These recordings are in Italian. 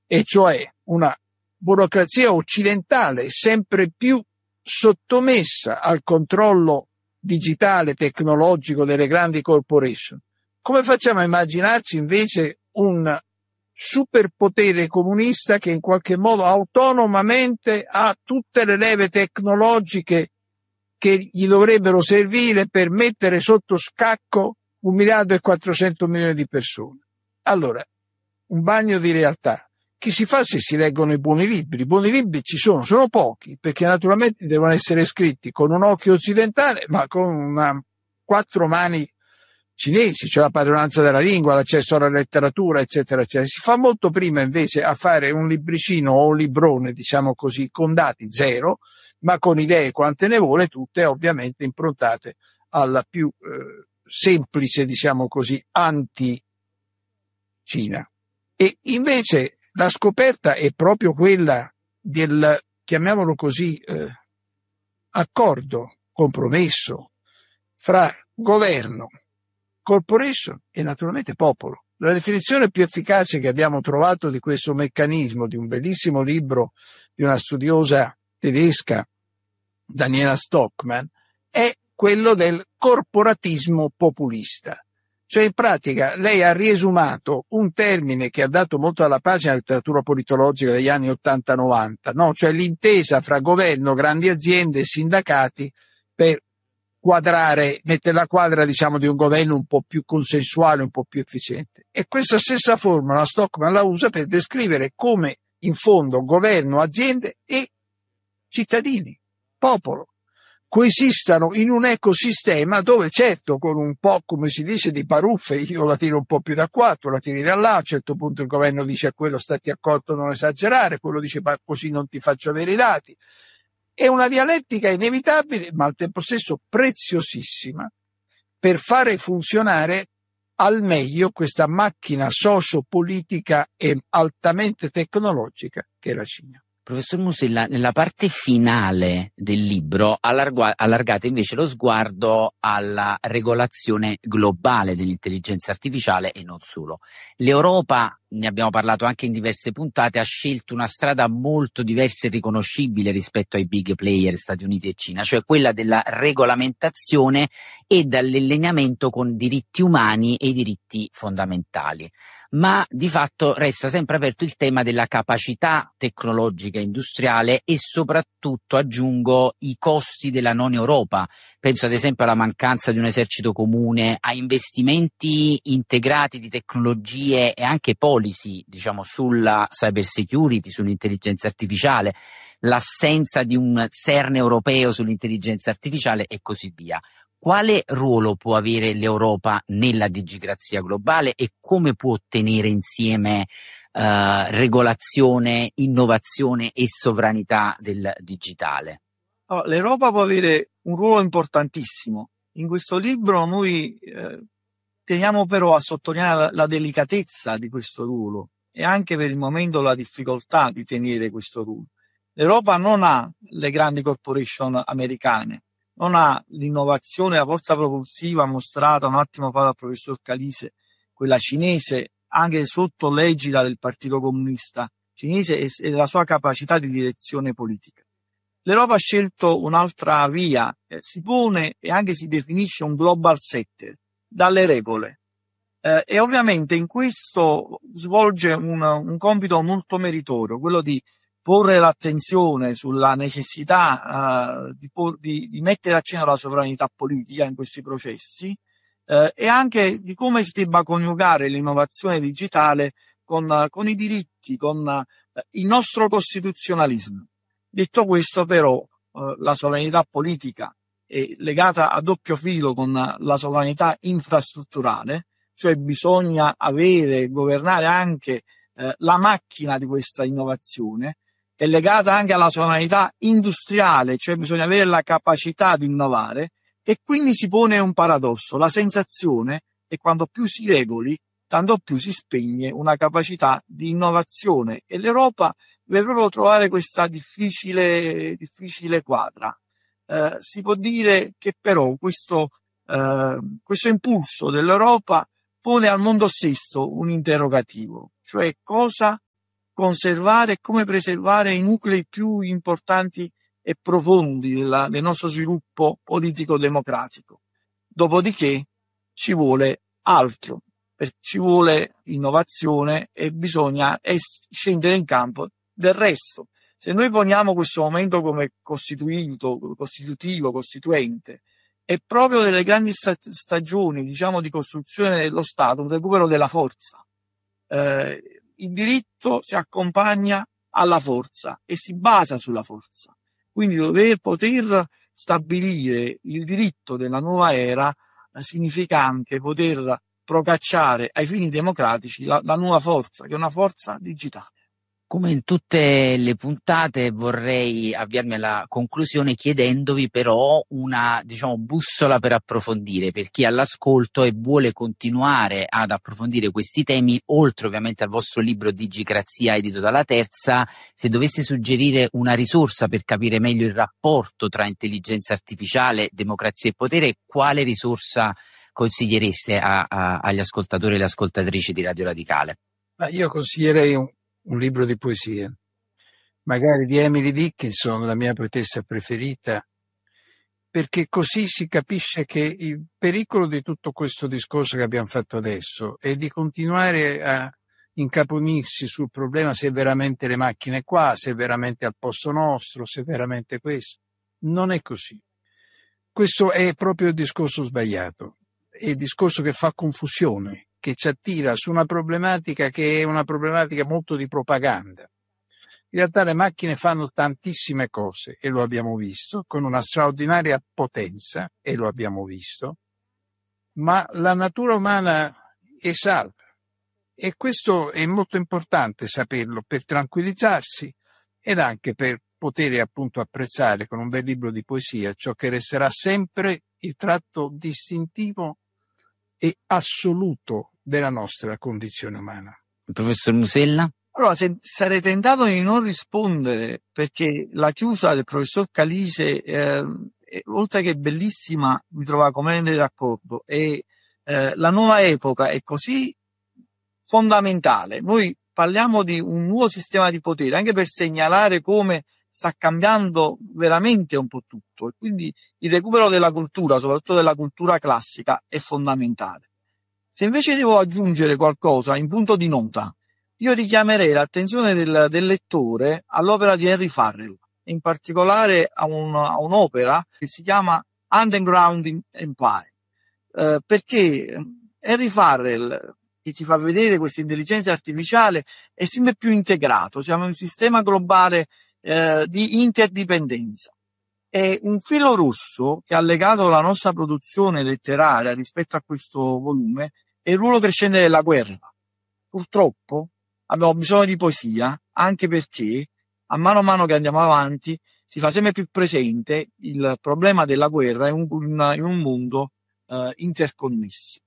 e cioè una burocrazia occidentale sempre più sottomessa al controllo digitale, tecnologico delle grandi corporation. Come facciamo a immaginarci invece un superpotere comunista che in qualche modo autonomamente ha tutte le leve tecnologiche che gli dovrebbero servire per mettere sotto scacco 1.400.000.000 di persone? Allora, un bagno di realtà. Chi si fa se si leggono i buoni libri? I buoni libri ci sono pochi, perché naturalmente devono essere scritti con un occhio occidentale, ma con 4 mani cinesi, cioè la padronanza della lingua, l'accesso alla letteratura, eccetera, eccetera. Si fa molto prima invece a fare un libricino o un librone, diciamo così, con dati zero, ma con idee quante ne vuole, tutte ovviamente improntate alla più semplice, diciamo così, anti-Cina. E invece la scoperta è proprio quella del, chiamiamolo così, accordo, compromesso fra governo, corporation e naturalmente popolo. La definizione più efficace che abbiamo trovato di questo meccanismo, di un bellissimo libro di una studiosa tedesca, Daniela Stockman, è quello del corporatismo populista. Cioè in pratica lei ha riesumato un termine che ha dato molto alla pagina della letteratura politologica degli anni 80-90, no? Cioè l'intesa fra governo, grandi aziende e sindacati per quadrare, mettere la quadra, diciamo, di un governo un po' più consensuale, un po' più efficiente. E questa stessa formula Stockman la usa per descrivere come in fondo governo, aziende e cittadini, popolo, coesistano in un ecosistema dove certo con un po', come si dice, di paruffe, io la tiro un po' più da qua, tu la tiri da là, a un certo punto il governo dice a quello stati accorto, non esagerare, quello dice ma così non ti faccio avere i dati. È una dialettica inevitabile ma al tempo stesso preziosissima per fare funzionare al meglio questa macchina sociopolitica e altamente tecnologica che è la Cina. Professor Musella, nella parte finale del libro allargate invece lo sguardo alla regolazione globale dell'intelligenza artificiale e non solo. L'Europa, ne abbiamo parlato anche in diverse puntate, ha scelto una strada molto diversa e riconoscibile rispetto ai big player Stati Uniti e Cina, cioè quella della regolamentazione e dall'allineamento con diritti umani e i diritti fondamentali. Ma di fatto resta sempre aperto il tema della capacità tecnologica industriale e soprattutto, aggiungo, i costi della non Europa. Penso ad esempio alla mancanza di un esercito comune, a investimenti integrati di tecnologie e anche policy, diciamo, sulla cyber security, sull'intelligenza artificiale, l'assenza di un CERN europeo sull'intelligenza artificiale e così via. Quale ruolo può avere l'Europa nella digicrazia globale e come può tenere insieme regolazione, innovazione e sovranità del digitale? Allora, l'Europa può avere un ruolo importantissimo. In questo libro noi teniamo però a sottolineare la delicatezza di questo ruolo e anche per il momento la difficoltà di tenere questo ruolo. L'Europa non ha le grandi corporation americane, non ha l'innovazione, la forza propulsiva mostrata un attimo fa dal professor Calise, quella cinese, anche sotto l'egida del Partito Comunista cinese e la sua capacità di direzione politica. L'Europa ha scelto un'altra via, si pone e anche si definisce un global setter, dalle regole. E ovviamente in questo svolge un compito molto meritorio, quello di porre l'attenzione sulla necessità di mettere a centro la sovranità politica in questi processi e anche di come si debba coniugare l'innovazione digitale con i diritti, con il nostro costituzionalismo. Detto questo, però, la sovranità politica è legata a doppio filo con la sovranità infrastrutturale, cioè bisogna governare anche la macchina di questa innovazione, è legata anche alla sovranità industriale, cioè bisogna avere la capacità di innovare, e quindi si pone un paradosso. La sensazione è quando più si regoli, tanto più si spegne una capacità di innovazione, e l'Europa deve proprio trovare questa difficile quadra. Si può dire che però questo impulso dell'Europa pone al mondo stesso un interrogativo, cioè cosa conservare e come preservare i nuclei più importanti e profondi del nostro sviluppo politico-democratico. Dopodiché ci vuole altro, ci vuole innovazione e bisogna scendere in campo. Del resto, se noi poniamo questo momento come costituente, è proprio delle grandi stagioni, diciamo, di costruzione dello Stato, un recupero della forza. Il diritto si accompagna alla forza e si basa sulla forza. Quindi poter stabilire il diritto della nuova era significa anche poter procacciare ai fini democratici la nuova forza, che è una forza digitale. Come in tutte le puntate vorrei avviarmi alla conclusione chiedendovi però una, bussola per approfondire, per chi è all'ascolto e vuole continuare ad approfondire questi temi, oltre ovviamente al vostro libro Digicrazia edito dalla Terza. Se dovesse suggerire una risorsa per capire meglio il rapporto tra intelligenza artificiale, democrazia e potere, quale risorsa consigliereste agli ascoltatori e alle ascoltatrici di Radio Radicale? Io consiglierei un libro di poesie, magari di Emily Dickinson, la mia poetessa preferita, perché così si capisce che il pericolo di tutto questo discorso che abbiamo fatto adesso è di continuare a incaponirsi sul problema se veramente le macchine qua, se veramente al posto nostro, se veramente questo. Non è così. Questo è proprio il discorso sbagliato, è il discorso che fa confusione, che ci attira su una problematica che è una problematica molto di propaganda. In realtà le macchine fanno tantissime cose e lo abbiamo visto, con una straordinaria potenza e lo abbiamo visto, ma la natura umana è salva e questo è molto importante saperlo per tranquillizzarsi ed anche per poter appunto apprezzare con un bel libro di poesia ciò che resterà sempre il tratto distintivo e assoluto della nostra condizione umana. Il professor Musella? Allora, sarei tentato di non rispondere perché la chiusa del professor Calise, oltre che bellissima, mi trova completamente d'accordo. E la nuova epoca è così fondamentale. Noi parliamo di un nuovo sistema di potere, anche per segnalare come sta cambiando veramente un po' tutto. E quindi il recupero della cultura, soprattutto della cultura classica, è fondamentale. Se invece devo aggiungere qualcosa in punto di nota, io richiamerei l'attenzione del lettore all'opera di Henry Farrell, in particolare a un'opera che si chiama Underground Empire, perché Henry Farrell, che ci fa vedere questa intelligenza artificiale, è sempre più integrato, siamo in un sistema globale di interdipendenza. È un filo rosso che ha legato la nostra produzione letteraria rispetto a questo volume è il ruolo crescente della guerra. Purtroppo abbiamo bisogno di poesia, anche perché a mano che andiamo avanti si fa sempre più presente il problema della guerra in un mondo interconnesso.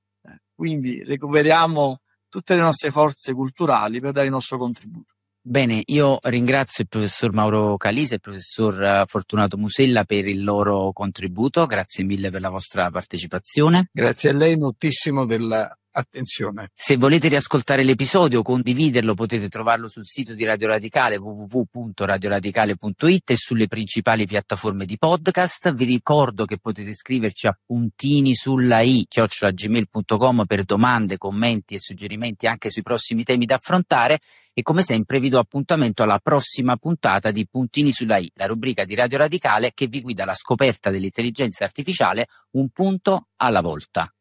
Quindi recuperiamo tutte le nostre forze culturali per dare il nostro contributo. Bene, io ringrazio il professor Mauro Calise e il professor Fortunato Musella per il loro contributo, grazie mille per la vostra partecipazione. Grazie a lei moltissimo dell'attenzione. Se volete riascoltare l'episodio o condividerlo potete trovarlo sul sito di Radio Radicale www.radioradicale.it e sulle principali piattaforme di podcast. Vi ricordo che potete scriverci a puntinisullai@gmail.com per domande, commenti e suggerimenti anche sui prossimi temi da affrontare e come sempre vi do appuntamento alla prossima puntata di Puntini sulla I, la rubrica di Radio Radicale che vi guida alla scoperta dell'intelligenza artificiale un punto alla volta.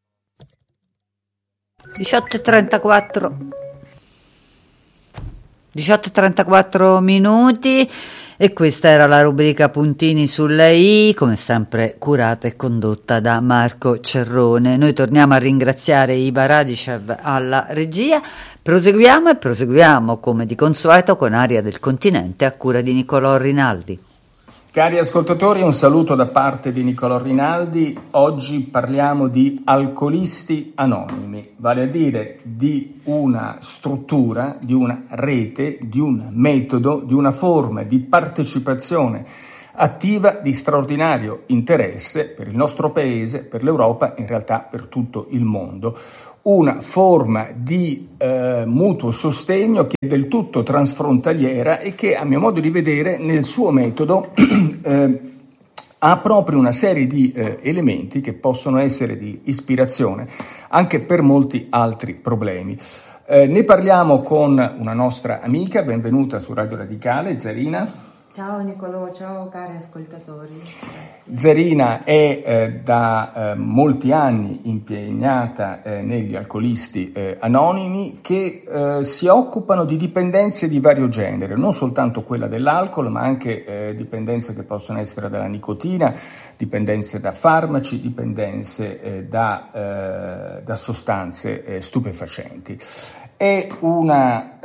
18:34 minuti e questa era la rubrica Puntini sulla I, come sempre curata e condotta da Marco Cerrone. Noi torniamo a ringraziare Iva Radicev alla regia. Proseguiamo come di consueto con Aria del Continente a cura di Nicolò Rinaldi. Cari ascoltatori, un saluto da parte di Nicolò Rinaldi. Oggi parliamo di alcolisti anonimi, vale a dire di una struttura, di una rete, di un metodo, di una forma di partecipazione attiva di straordinario interesse per il nostro paese, per l'Europa, in realtà per tutto il mondo. una forma di mutuo sostegno che è del tutto transfrontaliera e che, a mio modo di vedere, nel suo metodo ha proprio una serie di elementi che possono essere di ispirazione anche per molti altri problemi. Ne parliamo con una nostra amica, benvenuta su Radio Radicale, Zarina. Ciao Nicolò, ciao cari ascoltatori. Grazie. Zarina è da molti anni impegnata negli alcolisti anonimi che si occupano di dipendenze di vario genere, non soltanto quella dell'alcol, ma anche dipendenze che possono essere dalla nicotina, dipendenze da farmaci, dipendenze da sostanze stupefacenti. È una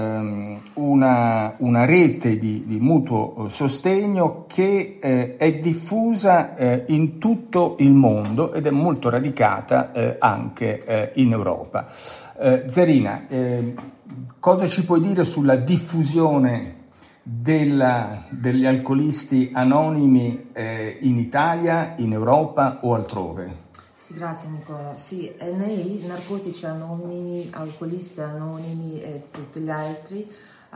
rete di mutuo sostegno che è diffusa in tutto il mondo ed è molto radicata anche in Europa. Zarina, cosa ci puoi dire sulla diffusione degli alcolisti anonimi in Italia, in Europa o altrove? Sì, grazie Nicola. Sì, nei narcotici anonimi, alcolisti anonimi e tutti gli altri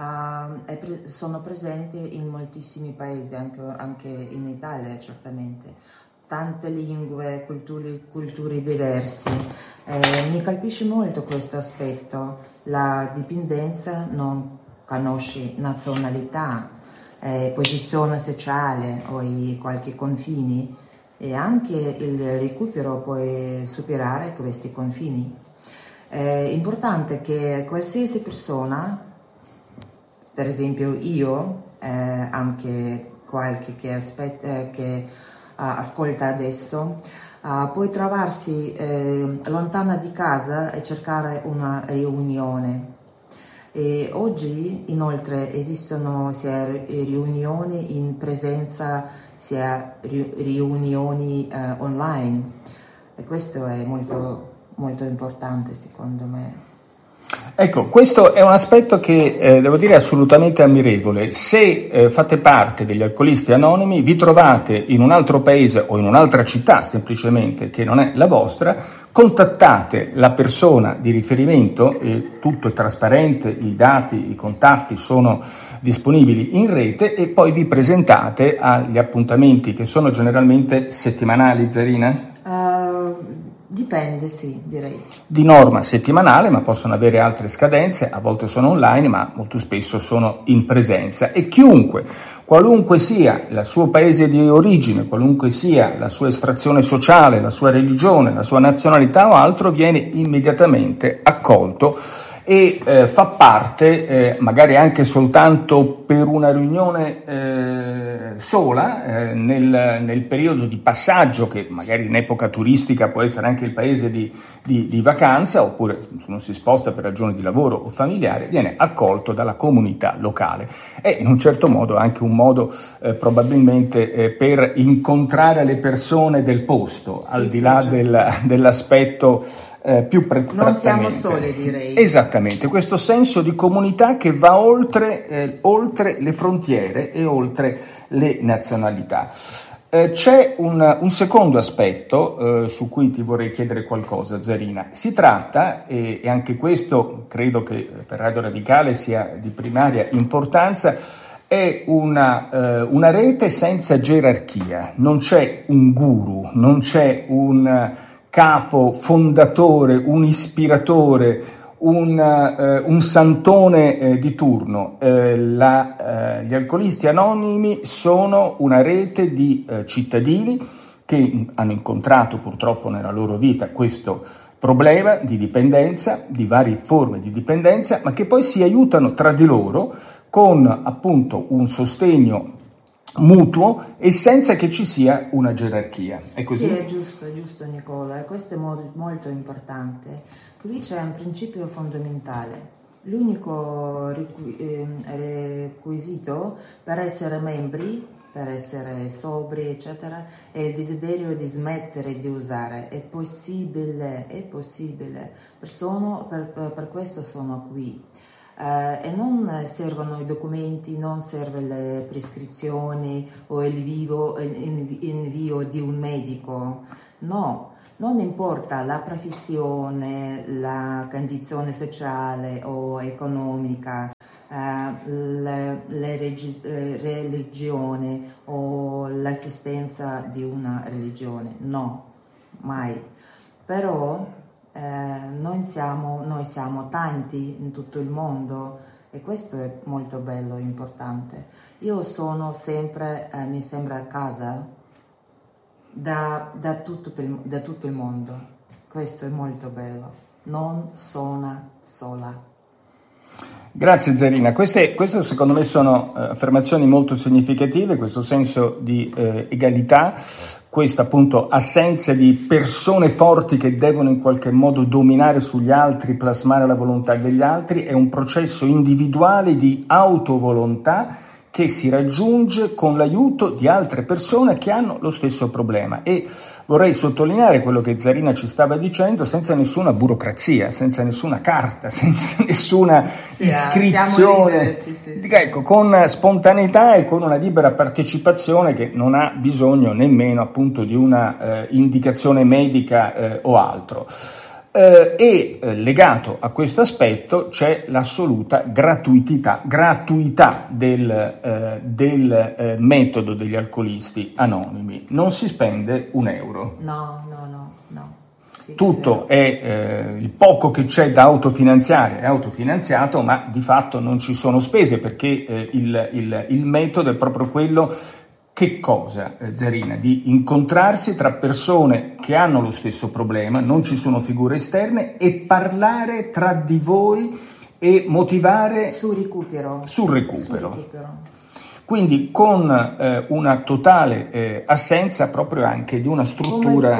sono presenti in moltissimi paesi, anche in Italia certamente. Tante lingue, culture diverse. Mi colpisce molto questo aspetto. La dipendenza non conosce nazionalità, posizione sociale o qualche confini. E anche il recupero può superare questi confini. È importante che qualsiasi persona, per esempio io, anche qualche che ascolta adesso, può trovarsi lontana di casa e cercare una riunione. E oggi inoltre esistono sia riunioni in presenza sia riunioni online e questo è molto, molto importante secondo me. Ecco, questo è un aspetto che devo dire assolutamente ammirevole. Se fate parte degli alcolisti anonimi, vi trovate in un altro paese o in un'altra città semplicemente che non è la vostra, contattate la persona di riferimento, tutto è trasparente, i dati, i contatti sono disponibili in rete e poi vi presentate agli appuntamenti che sono generalmente settimanali, Zarina? Dipende, sì, direi. Di norma settimanale, ma possono avere altre scadenze, a volte sono online, ma molto spesso sono in presenza. E chiunque, qualunque sia il suo paese di origine, qualunque sia la sua estrazione sociale, la sua religione, la sua nazionalità o altro, viene immediatamente accolto e fa parte, magari anche soltanto per una riunione sola, nel periodo di passaggio, che magari in epoca turistica può essere anche il paese di vacanza, oppure se non si sposta per ragioni di lavoro o familiare, viene accolto dalla comunità locale. È in un certo modo anche un modo probabilmente per incontrare le persone del posto, sì, al di là dell'aspetto più prettamente. Non siamo soli, direi. Esattamente, questo senso di comunità che va oltre le frontiere e oltre le nazionalità. C'è un secondo aspetto su cui ti vorrei chiedere qualcosa, Zarina. Si tratta, e anche questo credo che per Radio Radicale sia di primaria importanza, è una rete senza gerarchia. Non c'è un guru, non c'è un capo fondatore, un ispiratore, un santone di turno. Gli alcolisti anonimi sono una rete di cittadini che hanno incontrato purtroppo nella loro vita questo problema di dipendenza, di varie forme di dipendenza, ma che poi si aiutano tra di loro con appunto un sostegno mutuo e senza che ci sia una gerarchia. È così? Sì, è giusto Nicola, e questo è molto importante. Qui c'è un principio fondamentale. L'unico requisito per essere membri, per essere sobri, eccetera, è il desiderio di smettere di usare. È possibile. Per questo sono qui. E non servono i documenti, non serve le prescrizioni o il invio di un medico, no, Non importa la professione, la condizione sociale o economica, religione o l'assistenza di una religione, no, mai. Però noi siamo tanti in tutto il mondo e questo è molto bello e importante. Io sono sempre, mi sembra, a casa da tutto il mondo. Questo è molto bello. Non sono sola. Grazie Zarina, queste secondo me sono affermazioni molto significative, questo senso di egalità, questa appunto assenza di persone forti che devono in qualche modo dominare sugli altri, plasmare la volontà degli altri, è un processo individuale di autovolontà che si raggiunge con l'aiuto di altre persone che hanno lo stesso problema. E vorrei sottolineare quello che Zarina ci stava dicendo, senza nessuna burocrazia, senza nessuna carta, senza nessuna iscrizione, ecco, con spontaneità e con una libera partecipazione che non ha bisogno nemmeno appunto di una indicazione medica o altro. E legato a questo aspetto c'è l'assoluta gratuità del metodo degli alcolisti anonimi. Non si spende un euro. No. Sì, tutto è il poco che c'è da autofinanziare è autofinanziato, ma di fatto non ci sono spese perché il metodo è proprio quello. Che cosa, Zarina? Di incontrarsi tra persone che hanno lo stesso problema, non ci sono figure esterne, e parlare tra di voi e motivare sul recupero. Quindi con una totale assenza proprio anche di una struttura.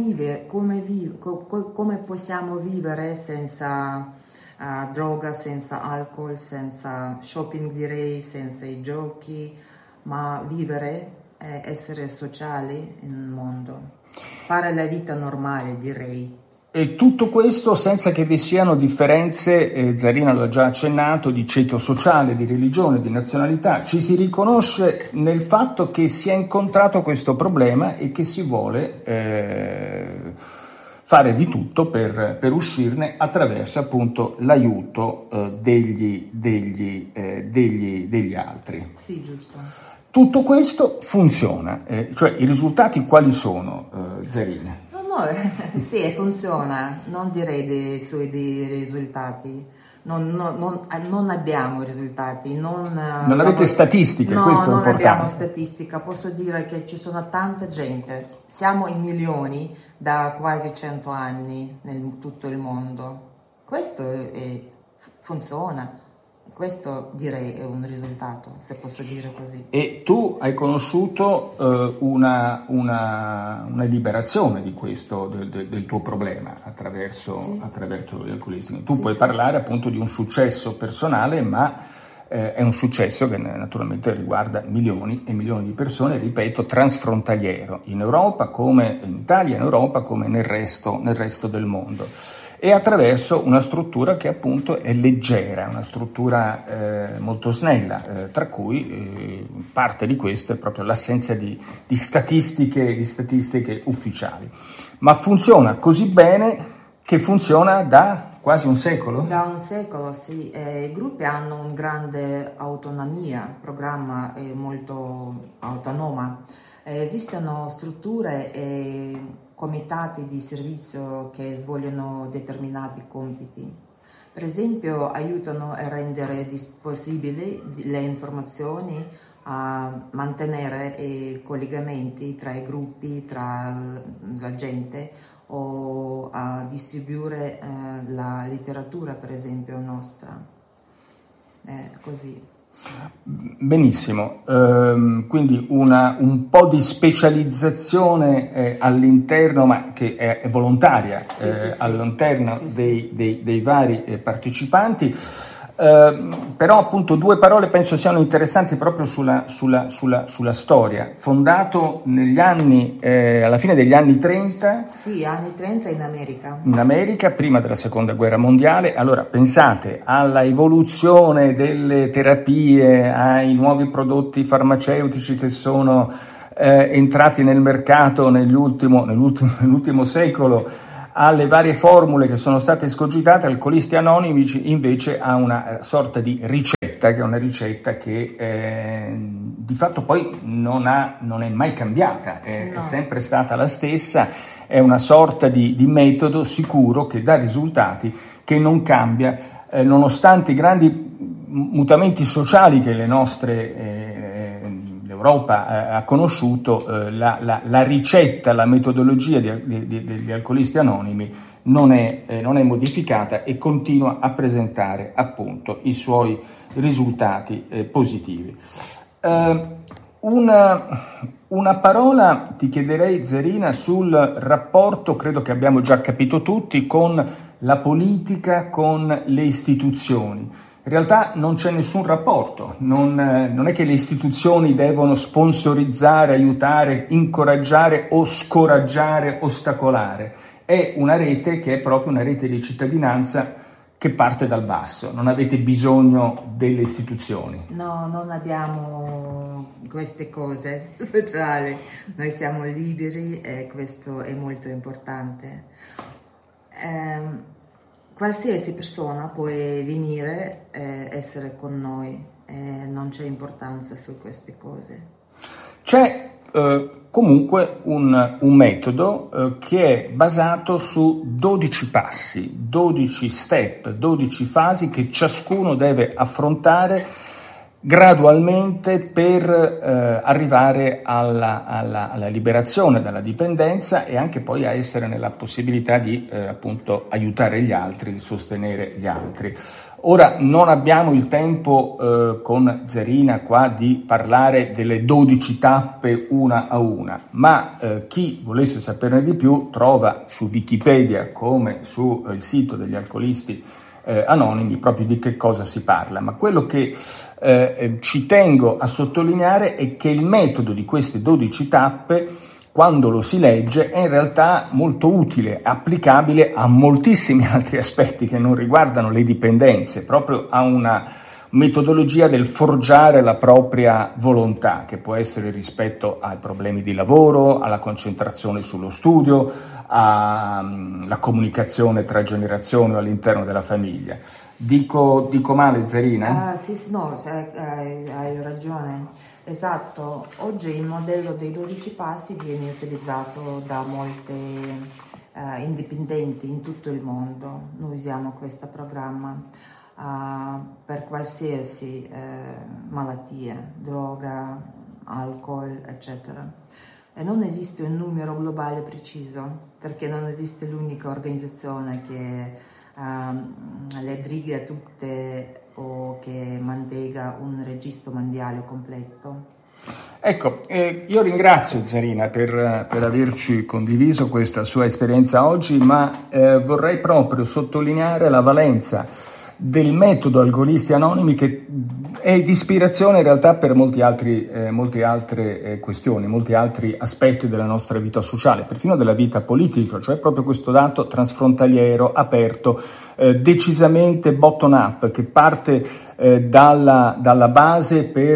Come possiamo vivere senza droga, senza alcol, senza shopping, direi, senza i giochi, ma vivere, essere sociali nel mondo, fare la vita normale, direi. E tutto questo senza che vi siano differenze, Zarina lo ha già accennato, di ceto sociale, di religione, di nazionalità. Ci si riconosce nel fatto che si è incontrato questo problema e che si vuole fare di tutto per uscirne attraverso appunto l'aiuto degli altri. Sì, giusto. Tutto questo funziona, cioè i risultati quali sono, Zarina? No, sì, funziona, non direi dei risultati, non abbiamo risultati. Non avete statistiche, questo è importante. Non abbiamo statistica, posso dire che ci sono tanta gente, siamo in milioni da quasi 100 anni in tutto il mondo, questo funziona. Questo direi è un risultato, se posso dire così. E tu hai conosciuto una liberazione di questo, del tuo problema attraverso gli alcolisti. Tu puoi parlare appunto di un successo personale, ma è un successo che naturalmente riguarda milioni e milioni di persone, ripeto, transfrontaliero, in Europa come in Italia, in Europa come nel resto del mondo. E attraverso una struttura che appunto è leggera, una struttura molto snella, tra cui parte di questo è proprio l'assenza di statistiche ufficiali. Ma funziona così bene che funziona da quasi un secolo? Da un secolo, sì. I gruppi hanno una grande autonomia, il programma è molto autonomo. Esistono strutture e comitati di servizio che svolgono determinati compiti. Per esempio, aiutano a rendere possibili le informazioni, a mantenere i collegamenti tra i gruppi, tra la gente, o a distribuire la letteratura, per esempio, nostra. Così. Benissimo, quindi un po' di specializzazione all'interno, ma che è volontaria, all'interno dei vari partecipanti. Però appunto due parole penso siano interessanti proprio sulla storia. Fondato negli anni, alla fine degli anni 30. Sì, anni 30 in America. In America, prima della seconda guerra mondiale. Allora pensate alla evoluzione delle terapie, ai nuovi prodotti farmaceutici che sono entrati nel mercato nell'ultimo secolo, alle varie formule che sono state escogitate, Alcolisti Anonimi invece ha una sorta di ricetta, che è una ricetta che di fatto poi non è mai cambiata, è sempre stata la stessa, è una sorta di metodo sicuro che dà risultati, che non cambia, nonostante i grandi mutamenti sociali che l'Europa ha conosciuto, la ricetta, la metodologia degli Alcolisti Anonimi non è modificata e continua a presentare appunto i suoi risultati positivi. Una parola ti chiederei, Zerina, sul rapporto, credo che abbiamo già capito tutti, con la politica, con le istituzioni. In realtà non c'è nessun rapporto, non è che le istituzioni devono sponsorizzare, aiutare, incoraggiare o scoraggiare, ostacolare. È una rete che è proprio una rete di cittadinanza che parte dal basso, non avete bisogno delle istituzioni. No, non abbiamo queste cose sociali, noi siamo liberi e questo è molto importante. Qualsiasi persona può venire e essere con noi, non c'è importanza su queste cose. C'è comunque un metodo che è basato su 12 passi, 12 step, 12 fasi che ciascuno deve affrontare gradualmente per arrivare alla liberazione dalla dipendenza e anche poi a essere nella possibilità di appunto aiutare gli altri, sostenere gli altri. Ora non abbiamo il tempo con Zerina qua di parlare delle 12 tappe una a una, ma chi volesse saperne di più trova su Wikipedia come sul sito degli Alcolisti Anonimi proprio di che cosa si parla, ma quello che ci tengo a sottolineare è che il metodo di queste 12 tappe, quando lo si legge, è in realtà molto utile, applicabile a moltissimi altri aspetti che non riguardano le dipendenze, proprio a una metodologia del forgiare la propria volontà, che può essere rispetto ai problemi di lavoro, alla concentrazione sullo studio, alla comunicazione tra generazioni o all'interno della famiglia. Dico male, Zerina? Sì, no, hai ragione. Esatto, oggi il modello dei 12 passi viene utilizzato da molte indipendenti in tutto il mondo. Noi usiamo questo programma per qualsiasi malattia, droga, alcol, eccetera. E non esiste un numero globale preciso, perché non esiste l'unica organizzazione che le drighe tutte o che mantenga un registro mondiale completo. Ecco, io ringrazio Zerina per averci condiviso questa sua esperienza oggi, ma vorrei proprio sottolineare la valenza del metodo Alcolisti Anonimi, che è di ispirazione in realtà per molte altre questioni, molti altri aspetti della nostra vita sociale, perfino della vita politica, cioè proprio questo dato transfrontaliero, aperto, decisamente bottom up, che parte dalla base per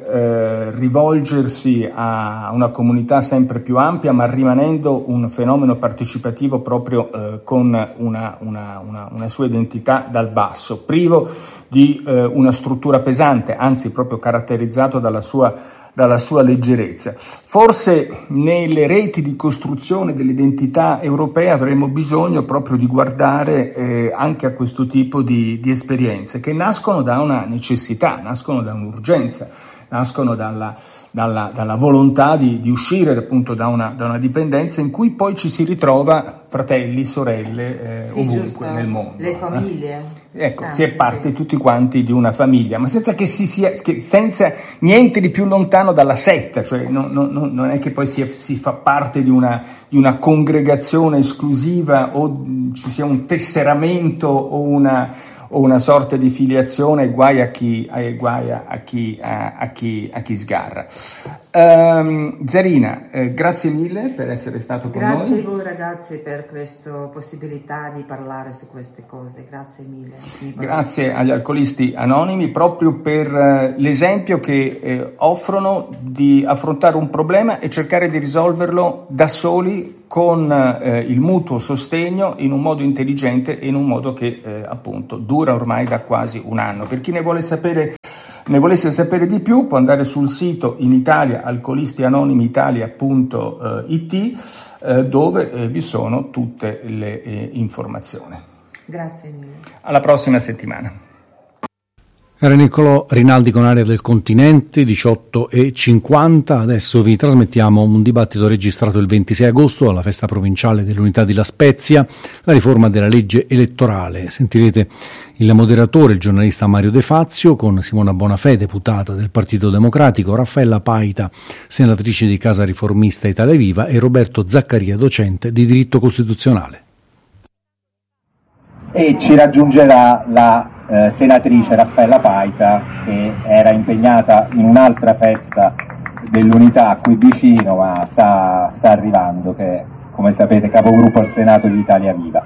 rivolgersi a una comunità sempre più ampia, ma rimanendo un fenomeno partecipativo proprio con una sua identità dal basso, privo di una struttura pesante, anzi proprio caratterizzato dalla sua leggerezza. Forse nelle reti di costruzione dell'identità europea avremo bisogno proprio di guardare anche a questo tipo di esperienze che nascono da una necessità, nascono da un'urgenza, nascono dalla volontà di uscire appunto da una dipendenza in cui poi ci si ritrova fratelli, sorelle, sì, ovunque giusto. nel mondo. Le famiglie. Ecco, si è parte tutti quanti di una famiglia, ma senza che senza niente di più lontano dalla setta, cioè non è che poi si fa parte di una congregazione esclusiva o ci sia un tesseramento o o una sorta di filiazione, guai a chi sgarra. Zarina, grazie mille per essere stato con noi. Grazie a voi ragazzi per questa possibilità di parlare su queste cose, grazie mille. Grazie agli Alcolisti Anonimi proprio per l'esempio che offrono di affrontare un problema e cercare di risolverlo da soli con il mutuo sostegno in un modo intelligente e in un modo che appunto dura ormai da quasi un anno. Per chi ne volesse sapere di più può andare sul sito in Italia alcolistianonimiitalia.it dove vi sono tutte le informazioni. Grazie mille. Alla prossima settimana. Era Niccolò Rinaldi con Aria del Continente, 18:50. Adesso vi trasmettiamo un dibattito registrato il 26 agosto alla festa provinciale dell'Unità di La Spezia, la riforma della legge elettorale. Sentirete il moderatore, il giornalista Mario De Fazio, con Simona Bonafè, deputata del Partito Democratico, Raffaella Paita, senatrice di Casa Riformista Italia Viva, e Roberto Zaccaria, docente di diritto costituzionale. E ci raggiungerà la senatrice Raffaella Paita, che era impegnata in un'altra festa dell'Unità qui vicino, ma sta arrivando, che come sapete capogruppo al Senato di Italia Viva.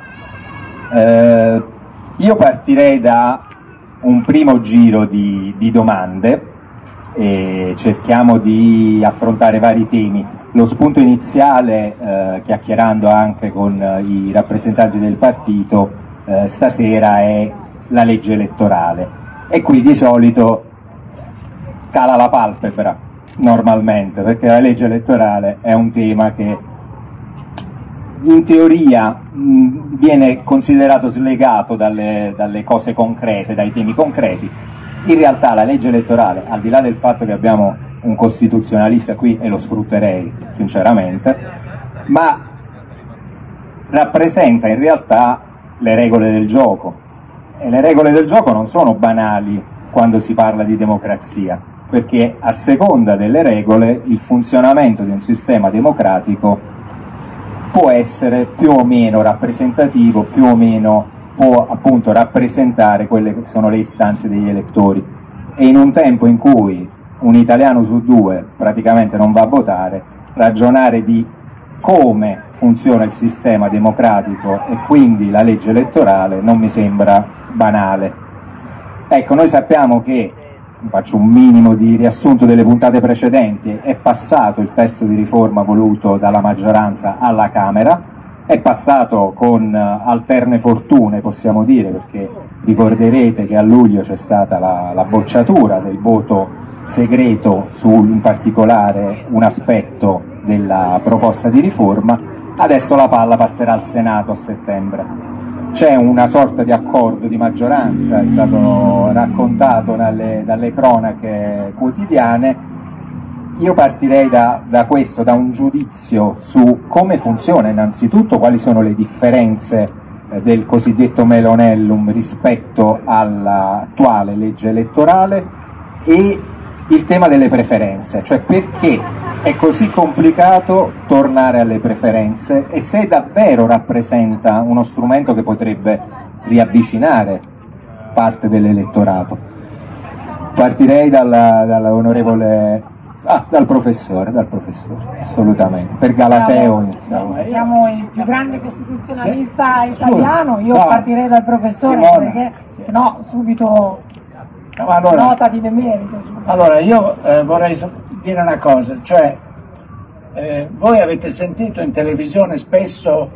Io partirei da un primo giro di domande e cerchiamo di affrontare vari temi. Lo spunto iniziale, chiacchierando anche con i rappresentanti del partito, stasera è la legge elettorale, e qui di solito cala la palpebra normalmente, perché la legge elettorale è un tema che in teoria viene considerato slegato dalle cose concrete, dai temi concreti. In realtà la legge elettorale, al di là del fatto che abbiamo un costituzionalista qui, e lo sfrutterei sinceramente, ma rappresenta in realtà le regole del gioco. E le regole del gioco non sono banali quando si parla di democrazia, perché a seconda delle regole il funzionamento di un sistema democratico può essere più o meno rappresentativo, più o meno può appunto rappresentare quelle che sono le istanze degli elettori. E in un tempo in cui un italiano su due praticamente non va a votare, ragionare di come funziona il sistema democratico e quindi la legge elettorale non mi sembra banale. Ecco, noi sappiamo che, faccio un minimo di riassunto delle puntate precedenti, è passato il testo di riforma voluto dalla maggioranza alla Camera, è passato con alterne fortune, possiamo dire, perché ricorderete che a luglio c'è stata la bocciatura del voto segreto su in particolare un aspetto della proposta di riforma. Adesso la palla passerà al Senato a settembre. C'è una sorta di accordo di maggioranza, è stato raccontato dalle cronache quotidiane. Io partirei da questo, da un giudizio su come funziona innanzitutto, quali sono le differenze del cosiddetto Melonellum rispetto all'attuale legge elettorale, e il tema delle preferenze, cioè perché è così complicato tornare alle preferenze e se davvero rappresenta uno strumento che potrebbe riavvicinare parte dell'elettorato. Partirei dall'onorevole, dal professore, assolutamente. Per Galateo iniziamo. Vediamo il più grande costituzionalista italiano, io partirei dal professore, Simona, perché sennò subito nota di demerito. Allora, io vorrei dire una cosa, cioè voi avete sentito in televisione spesso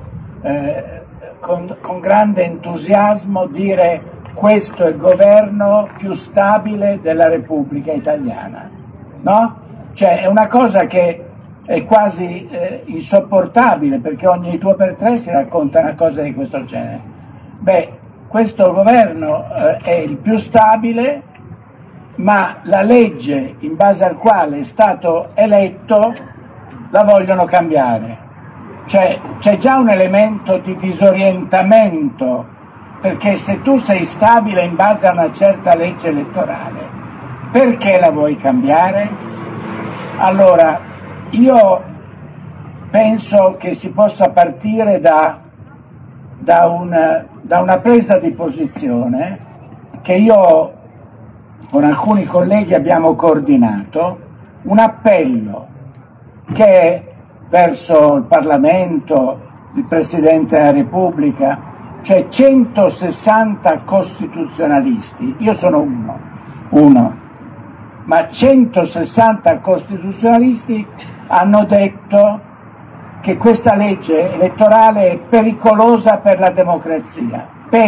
con grande entusiasmo dire questo è il governo più stabile della Repubblica Italiana, no? Cioè è una cosa che è quasi insopportabile, perché ogni 2 per 3 si racconta una cosa di questo genere. Beh, questo governo è il più stabile, ma la legge in base al quale è stato eletto la vogliono cambiare. Cioè c'è già un elemento di disorientamento, perché se tu sei stabile in base a una certa legge elettorale, perché la vuoi cambiare? Allora, io penso che si possa partire da una presa di posizione che io con alcuni colleghi abbiamo coordinato, un appello che è verso il Parlamento, il Presidente della Repubblica, cioè 160 costituzionalisti, io sono uno, ma 160 costituzionalisti hanno detto che questa legge elettorale è pericolosa per la democrazia,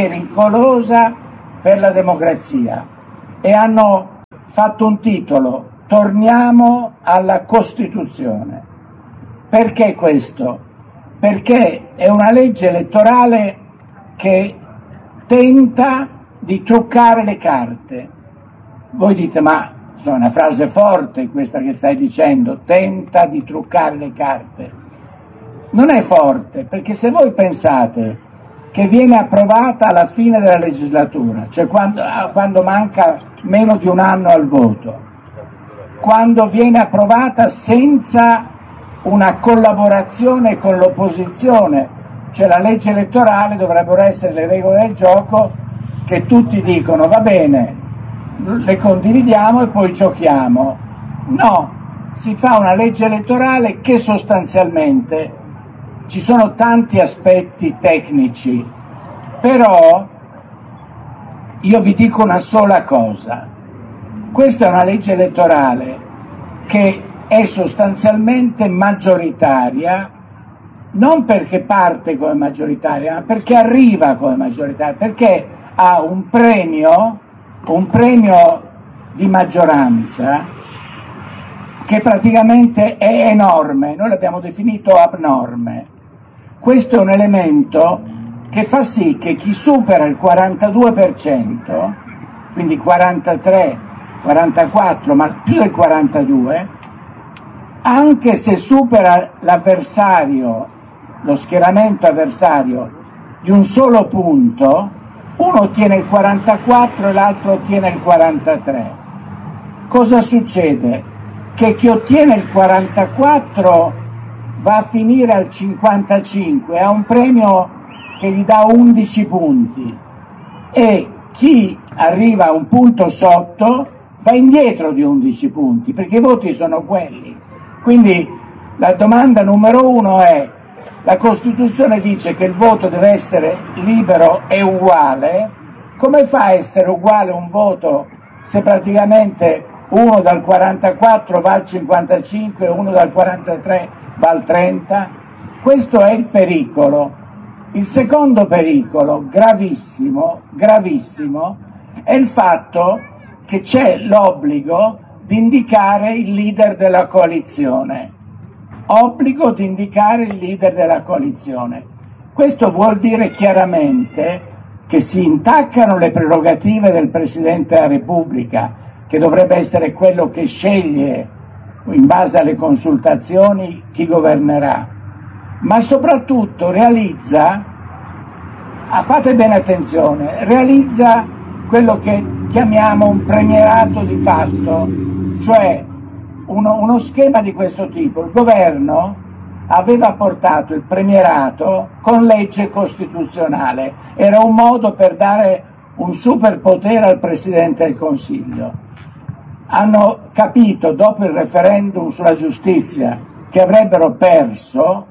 e hanno fatto un titolo: torniamo alla Costituzione. Perché questo? Perché è una legge elettorale che tenta di truccare le carte. Voi dite, ma è una frase forte questa che stai dicendo, tenta di truccare le carte. Non è forte, perché se voi pensate che viene approvata alla fine della legislatura, cioè quando manca meno di un anno al voto, quando viene approvata senza una collaborazione con l'opposizione, cioè la legge elettorale dovrebbero essere le regole del gioco che tutti dicono va bene, le condividiamo e poi giochiamo. No, si fa una legge elettorale che sostanzialmente ci sono tanti aspetti tecnici, però io vi dico una sola cosa: questa è una legge elettorale che è sostanzialmente maggioritaria, non perché parte come maggioritaria, ma perché arriva come maggioritaria, perché ha un premio di maggioranza che praticamente è enorme, noi l'abbiamo definito abnorme. Questo è un elemento che fa sì che chi supera il 42%, quindi 43, 44, ma più del 42, anche se supera l'avversario, lo schieramento avversario di un solo punto, uno ottiene il 44 e l'altro ottiene il 43. Cosa succede? Che chi ottiene il 44 va a finire al 55, ha un premio che gli dà 11 punti, e chi arriva a un punto sotto va indietro di 11 punti, perché i voti sono quelli. Quindi la domanda numero uno è: la Costituzione dice che il voto deve essere libero e uguale, come fa a essere uguale un voto se praticamente uno dal 44 va al 55 e uno dal 43 va al 30? Questo è il pericolo. Il secondo pericolo, gravissimo, è il fatto che c'è l'obbligo di indicare il leader della coalizione. Obbligo di indicare il leader della coalizione. Questo vuol dire chiaramente che si intaccano le prerogative del Presidente della Repubblica, che dovrebbe essere quello che sceglie in base alle consultazioni chi governerà, ma soprattutto realizza, fate bene attenzione, realizza quello che chiamiamo un premierato di fatto, cioè uno schema di questo tipo. Il governo aveva portato il premierato con legge costituzionale, era un modo per dare un superpotere al Presidente del Consiglio. Hanno capito dopo il referendum sulla giustizia che avrebbero perso,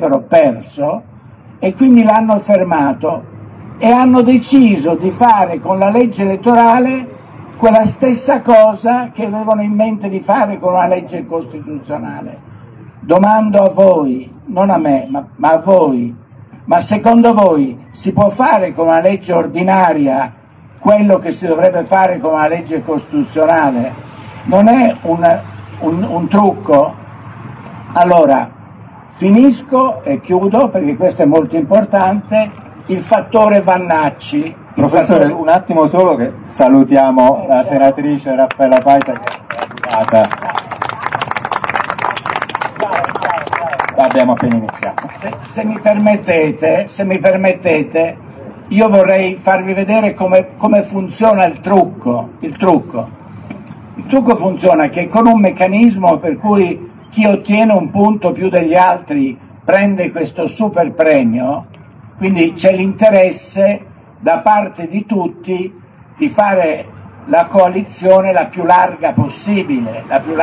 e quindi l'hanno fermato e hanno deciso di fare con la legge elettorale quella stessa cosa che avevano in mente di fare con una legge costituzionale. Domando a voi, non a me, ma a voi, ma secondo voi si può fare con una legge ordinaria quello che si dovrebbe fare con una legge costituzionale? Non è un trucco? Allora, finisco e chiudo perché questo è molto importante, il fattore Vannacci. Professore, un attimo solo che salutiamo la senatrice Raffaella Paita che è arrivata. Abbiamo appena iniziato. Se mi permettete, io vorrei farvi vedere come funziona il trucco. Il trucco funziona che con un meccanismo per cui chi ottiene un punto più degli altri prende questo super premio, quindi c'è l'interesse da parte di tutti di fare la coalizione la più larga possibile,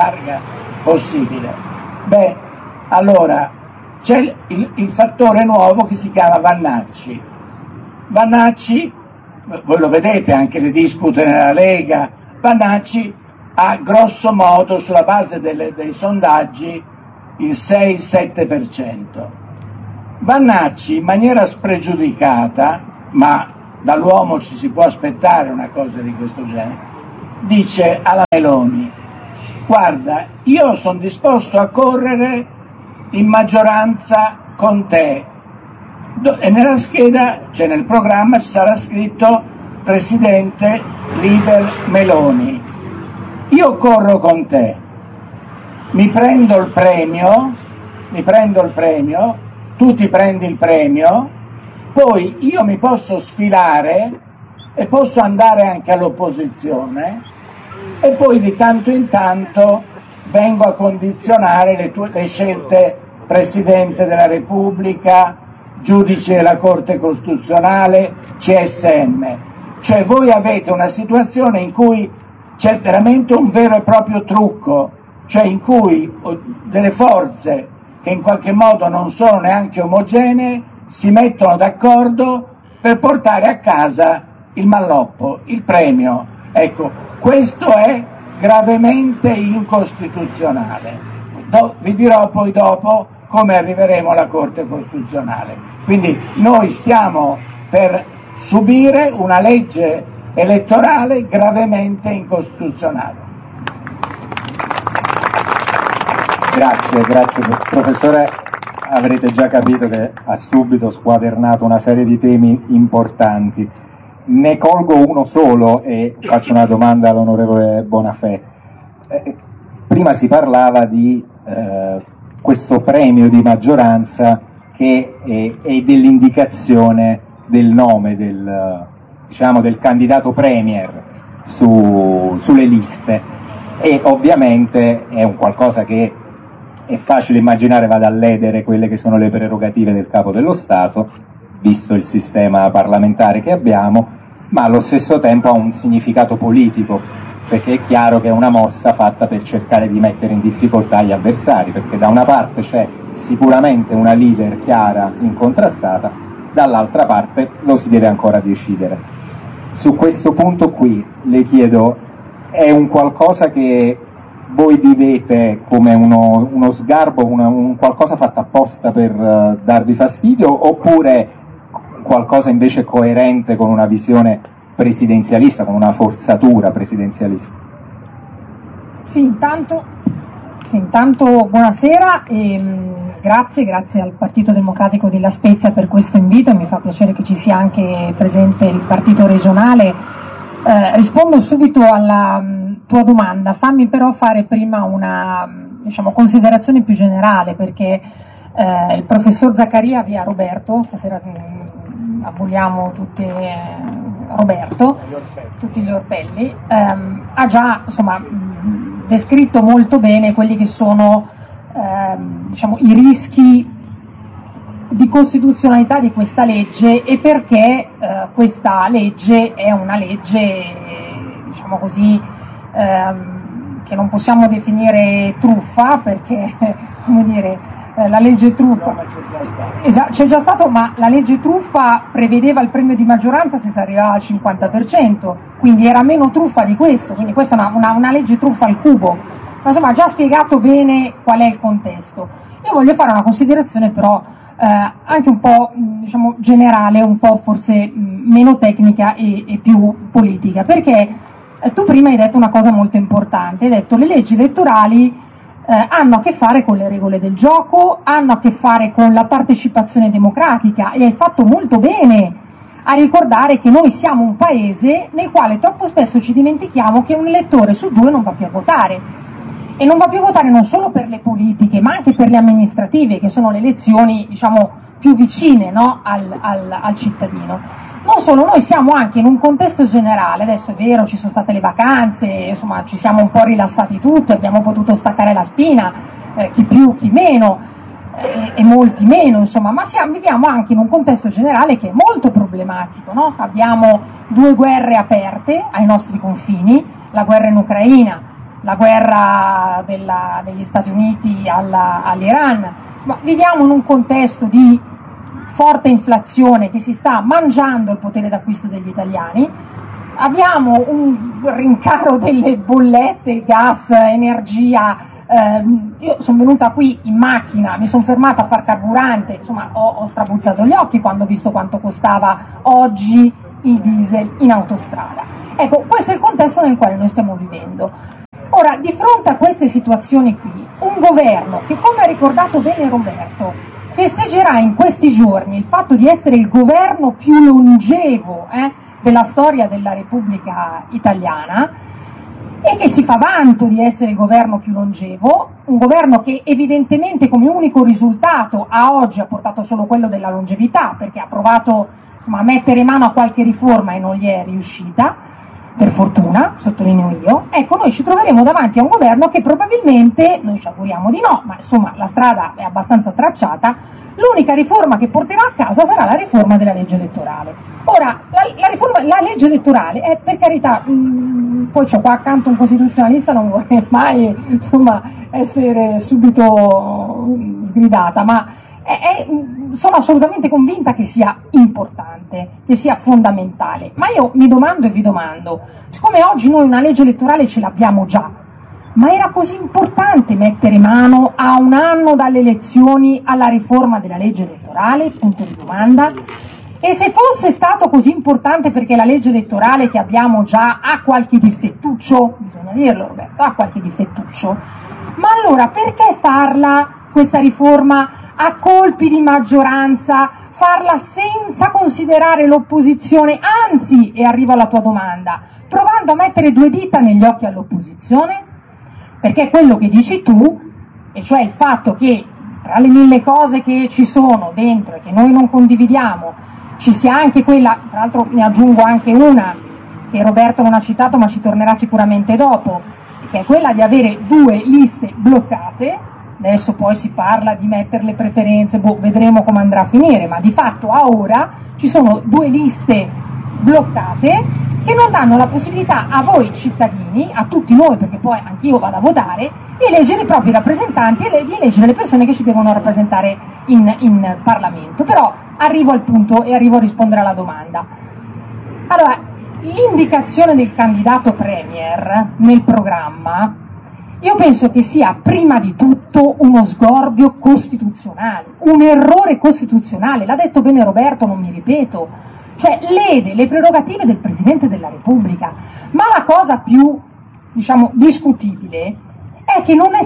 Beh, allora c'è il fattore nuovo che si chiama Vannacci. Vannacci, voi lo vedete anche le dispute nella Lega, Vannacci ha grosso modo sulla base dei sondaggi il 6-7%. Vannacci in maniera spregiudicata, ma dall'uomo ci si può aspettare una cosa di questo genere, dice alla Meloni: guarda, io sono disposto a correre in maggioranza con te, e nella scheda, cioè nel programma, ci sarà scritto Presidente leader Meloni. Io corro con te, mi prendo il premio, tu ti prendi il premio, poi io mi posso sfilare e posso andare anche all'opposizione, e poi di tanto in tanto vengo a condizionare le scelte Presidente della Repubblica, giudice della Corte Costituzionale, CSM. Cioè voi avete una situazione in cui c'è veramente un vero e proprio trucco, cioè in cui delle forze che in qualche modo non sono neanche omogenee si mettono d'accordo per portare a casa il malloppo, il premio. Ecco, questo è gravemente incostituzionale. Vi dirò poi dopo come arriveremo alla Corte Costituzionale. Quindi noi stiamo per subire una legge elettorale gravemente incostituzionale. Grazie professore, avrete già capito che ha subito squadernato una serie di temi importanti. Ne colgo uno solo e faccio una domanda all'onorevole Bonafè. Prima si parlava di questo premio di maggioranza che è dell'indicazione del nome del candidato premier sulle liste, e ovviamente è un qualcosa che è facile immaginare vada a ledere quelle che sono le prerogative del capo dello Stato, visto il sistema parlamentare che abbiamo, ma allo stesso tempo ha un significato politico, perché è chiaro che è una mossa fatta per cercare di mettere in difficoltà gli avversari, perché da una parte c'è sicuramente una leader chiara, incontrastata, dall'altra parte lo si deve ancora decidere. Su questo punto qui le chiedo, è un qualcosa che voi vivete come uno sgarbo, un qualcosa fatto apposta per darvi fastidio, oppure qualcosa invece coerente con una visione presidenzialista, con una forzatura presidenzialista? Sì, intanto buonasera e grazie al Partito Democratico di La Spezia per questo invito, mi fa piacere che ci sia anche presente il partito regionale. Rispondo subito alla tua domanda, fammi però fare prima una considerazione più generale, perché il professor Zaccaria via Roberto, stasera aboliamo tutti Roberto, tutti gli orpelli, ha già descritto molto bene quelli che sono i rischi di costituzionalità di questa legge e perché questa legge è una legge che non possiamo definire truffa, perché la legge truffa c'è già stato, ma la legge truffa prevedeva il premio di maggioranza se si arrivava al 50%, quindi era meno truffa di questo, quindi questa è una legge truffa al cubo, ma insomma ha già spiegato bene qual è il contesto. Io voglio fare una considerazione però anche un po' generale, un po' forse meno tecnica e più politica, perché tu prima hai detto una cosa molto importante, hai detto le leggi elettorali hanno a che fare con le regole del gioco, hanno a che fare con la partecipazione democratica, e hai fatto molto bene a ricordare che noi siamo un paese nel quale troppo spesso ci dimentichiamo che un elettore su 2 non va più a votare, e non va più a votare non solo per le politiche ma anche per le amministrative, che sono le elezioni più vicine, no? al cittadino. Non solo, noi siamo anche in un contesto generale, adesso è vero, ci sono state le vacanze, insomma ci siamo un po' rilassati tutti, abbiamo potuto staccare la spina, chi più chi meno, e molti meno, insomma, ma viviamo anche in un contesto generale che è molto problematico, no? Abbiamo 2 guerre aperte ai nostri confini, la guerra in Ucraina, la guerra degli Stati Uniti all'Iran, insomma, viviamo in un contesto di forte inflazione che si sta mangiando il potere d'acquisto degli italiani, abbiamo un rincaro delle bollette, gas, energia. Io sono venuta qui in macchina, mi sono fermata a far carburante, insomma ho strabuzzato gli occhi quando ho visto quanto costava oggi il diesel in autostrada. Ecco, questo è il contesto nel quale noi stiamo vivendo. Ora, di fronte a queste situazioni qui, un governo che, come ha ricordato bene Roberto, festeggerà in questi giorni il fatto di essere il governo più longevo della storia della Repubblica Italiana, e che si fa vanto di essere il governo più longevo, un governo che evidentemente come unico risultato a oggi ha portato solo quello della longevità, perché ha provato, insomma, a mettere mano a qualche riforma e non gli è riuscita, per fortuna, sottolineo io. Ecco, noi ci troveremo davanti a un governo che probabilmente, noi ci auguriamo di no, ma insomma la strada è abbastanza tracciata, l'unica riforma che porterà a casa sarà la riforma della legge elettorale. Ora, la legge elettorale, per carità, poi c'ho qua accanto un costituzionalista, non vorrei mai, insomma, essere subito sgridata, ma sono assolutamente convinta che sia importante, che sia fondamentale. Ma io mi domando e vi domando, siccome oggi noi una legge elettorale ce l'abbiamo già, ma era così importante mettere mano a un anno dalle elezioni alla riforma della legge elettorale? Punto di domanda. E se fosse stato così importante perché la legge elettorale che abbiamo già ha qualche difettuccio, bisogna dirlo Roberto, ha qualche difettuccio, ma allora perché farla, questa riforma, a colpi di maggioranza, farla senza considerare l'opposizione, anzi, e arrivo alla tua domanda, provando a mettere 2 dita negli occhi all'opposizione? Perché quello che dici tu, e cioè il fatto che tra le 1000 cose che ci sono dentro e che noi non condividiamo, ci sia anche quella, tra l'altro ne aggiungo anche una, che Roberto non ha citato ma ci tornerà sicuramente dopo, che è quella di avere 2 liste bloccate. Adesso poi si parla di mettere le preferenze, vedremo come andrà a finire, ma di fatto a ora ci sono 2 liste bloccate che non danno la possibilità a voi cittadini, a tutti noi, perché poi anch'io vado a votare, di eleggere i propri rappresentanti e di eleggere le persone che ci devono rappresentare in Parlamento. Però arrivo al punto e arrivo a rispondere alla domanda. Allora, l'indicazione del candidato premier nel programma, io penso che sia prima di tutto uno sgorbio costituzionale, un errore costituzionale, l'ha detto bene Roberto, non mi ripeto, cioè lede le prerogative del Presidente della Repubblica, ma la cosa più, diciamo, discutibile è che non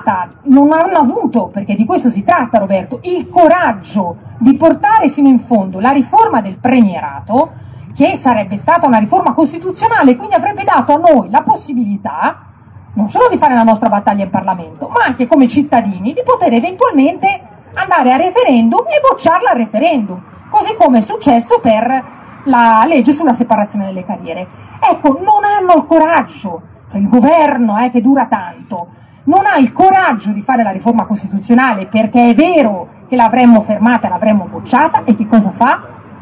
hanno avuto, perché di questo si tratta Roberto, il coraggio di portare fino in fondo la riforma del premierato, che sarebbe stata una riforma costituzionale, quindi avrebbe dato a noi la possibilità non solo di fare la nostra battaglia in Parlamento, ma anche come cittadini di poter eventualmente andare a referendum e bocciarla al referendum, così come è successo per la legge sulla separazione delle carriere. Ecco, non hanno il coraggio, cioè il governo che dura tanto, non ha il coraggio di fare la riforma costituzionale, perché è vero che l'avremmo fermata e l'avremmo bocciata, e che cosa fa?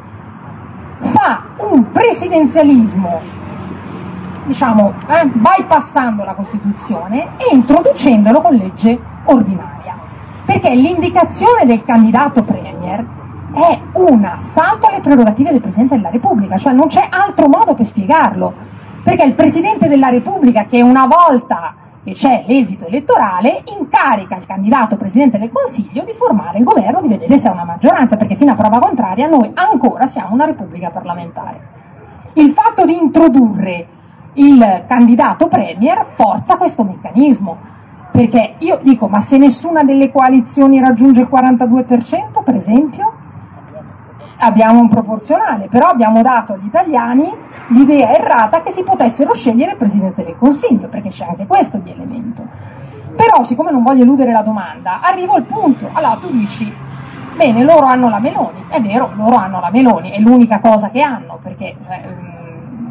Fa un presidenzialismo, diciamo, bypassando la Costituzione e introducendolo con legge ordinaria, perché l'indicazione del candidato premier è un assalto alle prerogative del Presidente della Repubblica, cioè non c'è altro modo per spiegarlo, perché il Presidente della Repubblica, che una volta che c'è l'esito elettorale, incarica il candidato Presidente del Consiglio di formare il governo, di vedere se ha una maggioranza, perché fino a prova contraria noi ancora siamo una Repubblica parlamentare. Il fatto di introdurre il candidato premier forza questo meccanismo, perché io dico, ma se nessuna delle coalizioni raggiunge il 42%, per esempio, abbiamo un proporzionale, però abbiamo dato agli italiani l'idea errata che si potessero scegliere il Presidente del Consiglio, perché c'è anche questo di elemento. Però, siccome non voglio eludere la domanda, arrivo al punto. Allora tu dici, bene, loro hanno la Meloni, è vero, loro hanno la Meloni, è l'unica cosa che hanno, perché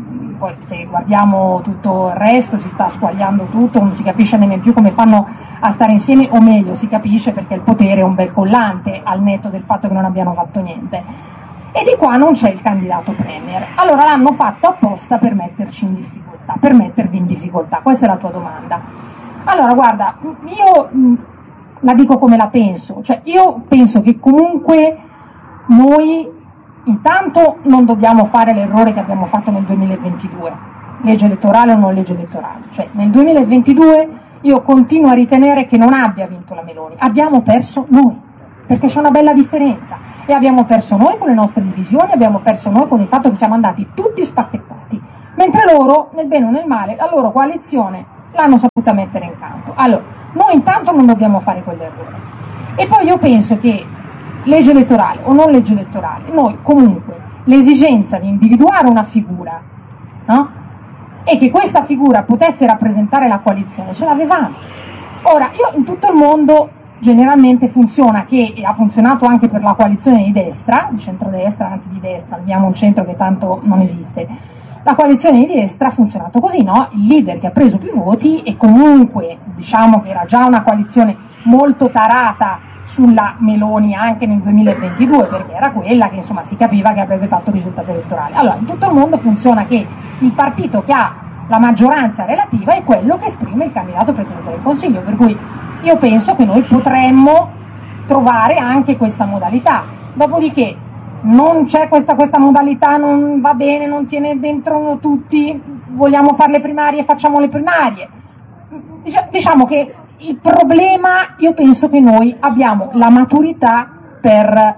poi se guardiamo tutto il resto si sta squagliando tutto, non si capisce nemmeno più come fanno a stare insieme, o meglio si capisce perché il potere è un bel collante al netto del fatto che non abbiano fatto niente. E di qua non c'è il candidato premier. Allora l'hanno fatto apposta per metterci in difficoltà, per mettervi in difficoltà. Questa è la tua domanda. Allora guarda, io la dico come la penso, cioè io penso che comunque noi intanto non dobbiamo fare l'errore che abbiamo fatto nel 2022, legge elettorale o non legge elettorale, cioè nel 2022 io continuo a ritenere che non abbia vinto la Meloni, abbiamo perso noi, perché c'è una bella differenza, e abbiamo perso noi con le nostre divisioni, abbiamo perso noi con il fatto che siamo andati tutti spacchettati, mentre loro, nel bene o nel male, la loro coalizione l'hanno saputa mettere in campo. Allora, noi intanto non dobbiamo fare quell'errore. E poi io penso che legge elettorale o non legge elettorale, noi comunque l'esigenza di individuare una figura, no? E che questa figura potesse rappresentare la coalizione ce l'avevamo. Ora, io in tutto il mondo generalmente funziona, che ha funzionato anche per la coalizione di destra, di centrodestra, anzi di destra, abbiamo un centro che tanto non esiste. La coalizione di destra ha funzionato così, no? Il leader che ha preso più voti, e comunque diciamo che era già una coalizione molto tarata sulla Meloni anche nel 2022, perché era quella che insomma si capiva che avrebbe fatto il risultato elettorale. Allora, in tutto il mondo funziona che il partito che ha la maggioranza relativa è quello che esprime il candidato Presidente del Consiglio, per cui io penso che noi potremmo trovare anche questa modalità. Dopodiché non c'è questa modalità, non va bene, non tiene dentro tutti, vogliamo fare le primarie, facciamo le primarie. Diciamo che il problema, io penso che noi abbiamo la maturità per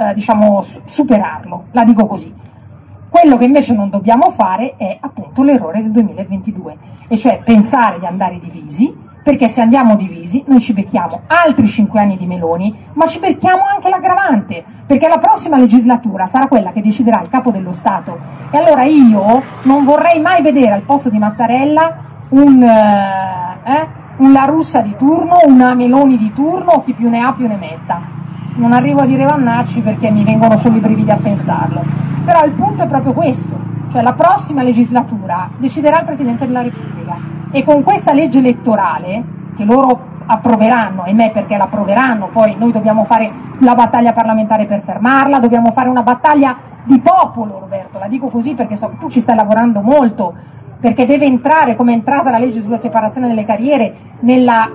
superarlo, la dico così. Quello che invece non dobbiamo fare è appunto l'errore del 2022, e cioè pensare di andare divisi, perché se andiamo divisi noi ci becchiamo altri 5 anni di Meloni, ma ci becchiamo anche l'aggravante, perché la prossima legislatura sarà quella che deciderà il capo dello Stato, e allora io non vorrei mai vedere al posto di Mattarella un La Russa di turno, una Meloni di turno, o chi più ne ha più ne metta. Non arrivo a dire Vannacci perché mi vengono solo i brividi a pensarlo, però il punto è proprio questo, cioè la prossima legislatura deciderà il Presidente della Repubblica, e con questa legge elettorale che loro approveranno, ahimè, perché l'approveranno, poi noi dobbiamo fare la battaglia parlamentare per fermarla, dobbiamo fare una battaglia di popolo, Roberto, la dico così perché so che tu ci stai lavorando molto, perché deve entrare, come è entrata la legge sulla separazione delle carriere, nella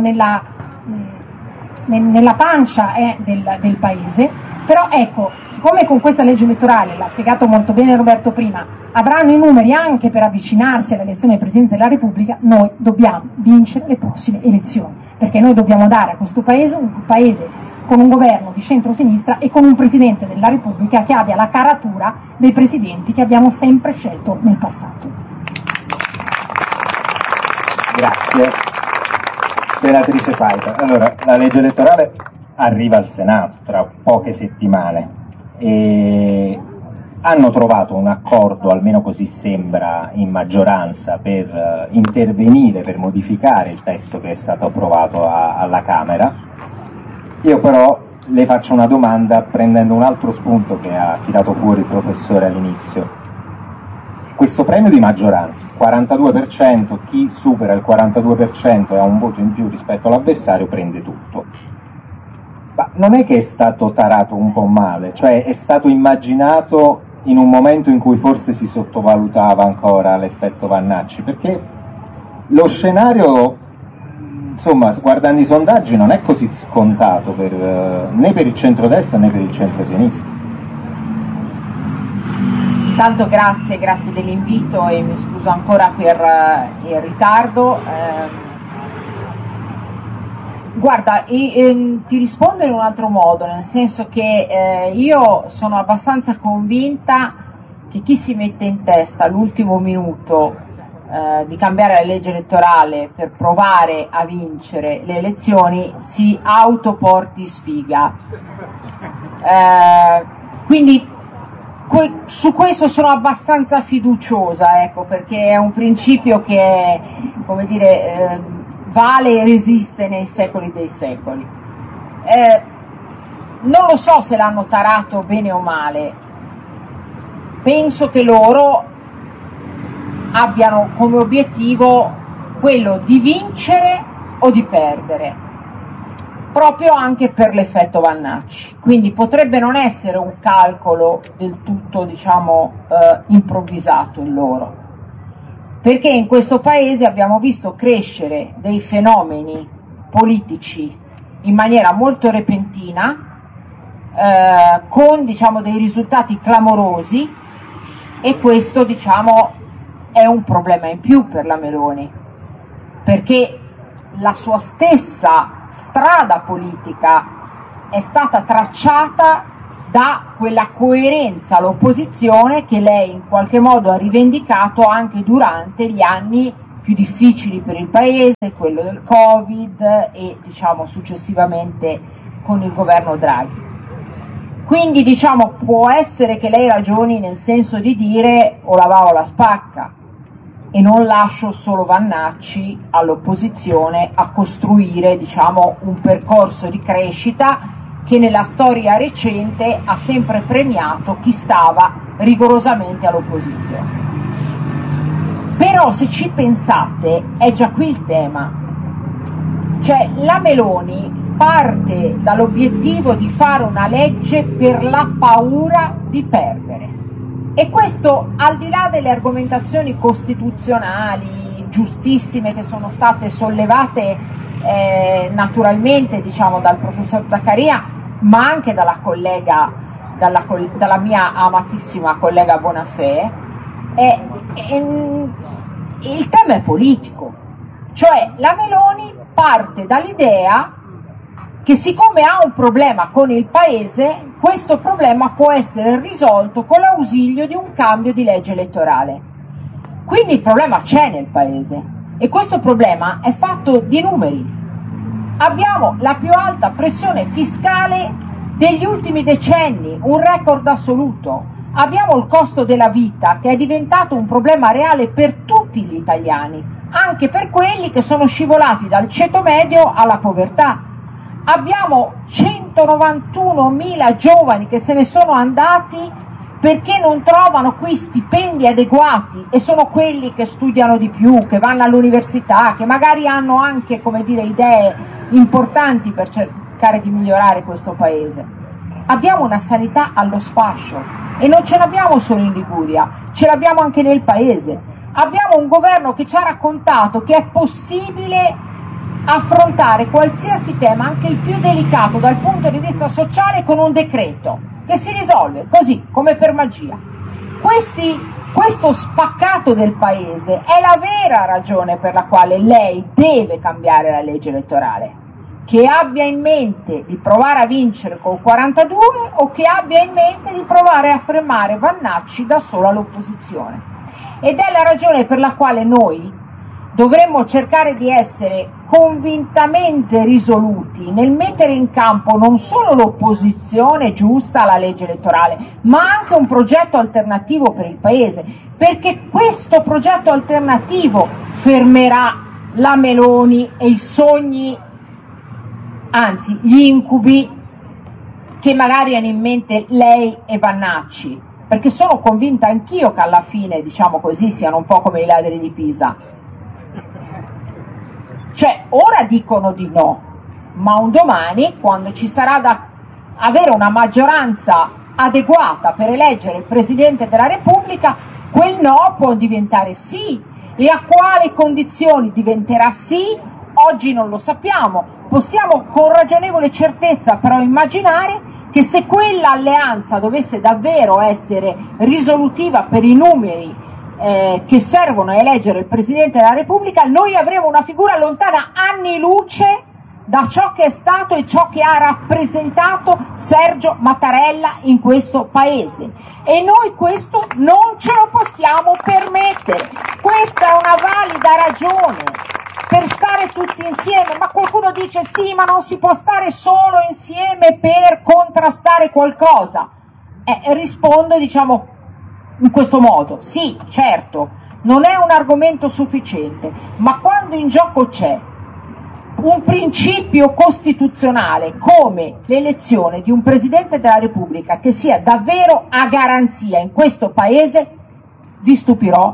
pancia del paese. Però ecco, siccome con questa legge elettorale, l'ha spiegato molto bene Roberto prima, avranno i numeri anche per avvicinarsi all'elezione del Presidente della Repubblica, noi dobbiamo vincere le prossime elezioni, perché noi dobbiamo dare a questo paese un paese con un governo di centro-sinistra e con un Presidente della Repubblica che abbia la caratura dei presidenti che abbiamo sempre scelto nel passato. Grazie. Senatrice Paita, allora la legge elettorale arriva al Senato tra poche settimane e hanno trovato un accordo, almeno così sembra, in maggioranza per intervenire, per modificare il testo che è stato approvato alla Camera. Io però le faccio una domanda prendendo un altro spunto che ha tirato fuori il professore all'inizio. Questo premio di maggioranza, 42%, chi supera il 42% e ha un voto in più rispetto all'avversario prende tutto. Ma non è che è stato tarato un po' male, cioè è stato immaginato in un momento in cui forse si sottovalutava ancora l'effetto Vannacci, perché lo scenario, insomma, guardando i sondaggi, non è così scontato né per il centrodestra né per il centrosinistra. Intanto grazie dell'invito e mi scuso ancora per il ritardo. Guarda, ti rispondo in un altro modo, nel senso che io sono abbastanza convinta che chi si mette in testa all'ultimo minuto di cambiare la legge elettorale per provare a vincere le elezioni si autoporti sfiga. Quindi su questo sono abbastanza fiduciosa, ecco, perché è un principio che, come dire, vale e resiste nei secoli dei secoli. Non lo so se l'hanno tarato bene o male, penso che loro abbiano come obiettivo quello di vincere o di perdere, proprio anche per l'effetto Vannacci. Quindi potrebbe non essere un calcolo del tutto, improvvisato il loro, perché in questo paese abbiamo visto crescere dei fenomeni politici in maniera molto repentina, con dei risultati clamorosi, e questo è un problema in più per la Meloni, perché la sua stessa strada politica è stata tracciata da quella coerenza all'opposizione che lei in qualche modo ha rivendicato anche durante gli anni più difficili per il paese, quello del Covid e successivamente con il governo Draghi. Quindi può essere che lei ragioni nel senso di dire o la va o la spacca, e non lascio solo Vannacci all'opposizione a costruire un percorso di crescita che nella storia recente ha sempre premiato chi stava rigorosamente all'opposizione. Però se ci pensate è già qui il tema, cioè la Meloni parte dall'obiettivo di fare una legge per la paura di perdere, e questo al di là delle argomentazioni costituzionali giustissime che sono state sollevate naturalmente dal professor Zaccaria, ma anche dalla collega, dalla mia amatissima collega Bonafè. Il tema è politico, cioè la Meloni parte dall'idea che siccome ha un problema con il paese, questo problema può essere risolto con l'ausilio di un cambio di legge elettorale. Quindi il problema c'è nel paese, e questo problema è fatto di numeri. Abbiamo la più alta pressione fiscale degli ultimi decenni, un record assoluto. Abbiamo il costo della vita che è diventato un problema reale per tutti gli italiani, anche per quelli che sono scivolati dal ceto medio alla povertà. Abbiamo 191.000 giovani che se ne sono andati perché non trovano qui stipendi adeguati, e sono quelli che studiano di più, che vanno all'università, che magari hanno anche, idee importanti per cercare di migliorare questo paese. Abbiamo una sanità allo sfascio, e non ce l'abbiamo solo in Liguria, ce l'abbiamo anche nel paese. Abbiamo un governo che ci ha raccontato che è possibile affrontare qualsiasi tema, anche il più delicato dal punto di vista sociale, con un decreto che si risolve così, come per magia. Questo spaccato del paese è la vera ragione per la quale lei deve cambiare la legge elettorale, che abbia in mente di provare a vincere col 42 o che abbia in mente di provare a fermare Vannacci da sola all'opposizione. Ed è la ragione per la quale noi dovremmo cercare di essere convintamente risoluti nel mettere in campo non solo l'opposizione giusta alla legge elettorale, ma anche un progetto alternativo per il Paese, perché questo progetto alternativo fermerà la Meloni e i sogni, anzi gli incubi che magari hanno in mente lei e Vannacci, perché sono convinta anch'io che alla fine, siano un po' come i ladri di Pisa. Cioè, ora dicono di no, ma un domani, quando ci sarà da avere una maggioranza adeguata per eleggere il Presidente della Repubblica, quel no può diventare sì. E a quali condizioni diventerà sì? Oggi non lo sappiamo. Possiamo con ragionevole certezza però immaginare che se quella alleanza dovesse davvero essere risolutiva per i numeri che servono a eleggere il Presidente della Repubblica, noi avremo una figura lontana anni luce da ciò che è stato e ciò che ha rappresentato Sergio Mattarella in questo Paese, e noi questo non ce lo possiamo permettere. Questa è una valida ragione per stare tutti insieme, ma qualcuno dice sì, ma non si può stare solo insieme per contrastare qualcosa. Rispondo in questo modo: sì, certo, non è un argomento sufficiente, ma quando in gioco c'è un principio costituzionale come l'elezione di un Presidente della Repubblica che sia davvero a garanzia in questo Paese, vi stupirò,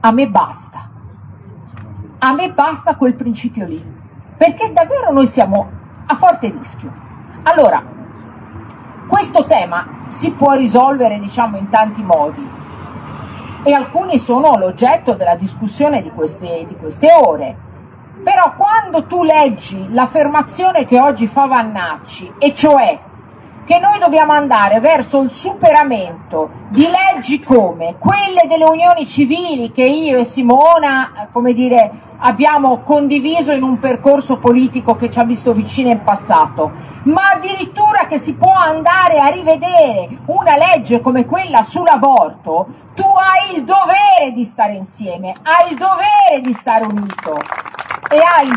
a me basta. A me basta quel principio lì, perché davvero noi siamo a forte rischio. Allora, questo tema si può risolvere, diciamo, in tanti modi, e alcuni sono l'oggetto della discussione di queste ore. Però quando tu leggi l'affermazione che oggi fa Vannacci, e cioè che noi dobbiamo andare verso il superamento di leggi come quelle delle unioni civili che io e Simona, come dire, abbiamo condiviso in un percorso politico che ci ha visto vicine in passato, ma addirittura che si può andare a rivedere una legge come quella sull'aborto, tu hai il dovere di stare insieme, hai il dovere di stare unito e hai il